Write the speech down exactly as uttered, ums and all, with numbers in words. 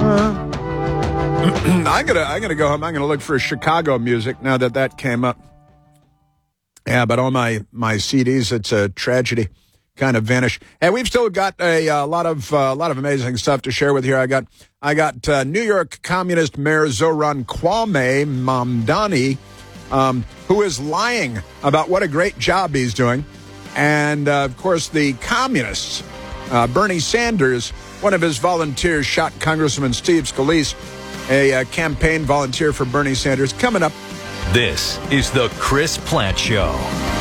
I'm gonna I'm gonna go home. I'm gonna look for Chicago music now that that came up. Yeah, but on my my C Ds, it's a tragedy. Kind of vanished. And we've still got a, a lot of a uh, lot of amazing stuff to share with you. I got I got uh, New York Communist Mayor Zoran Kwame Mamdani, um, who is lying about what a great job he's doing, and uh, of course the communists. Uh, Bernie Sanders, one of his volunteers, shot Congressman Steve Scalise, a uh, campaign volunteer for Bernie Sanders. Coming up. This is the Chris Plante Show.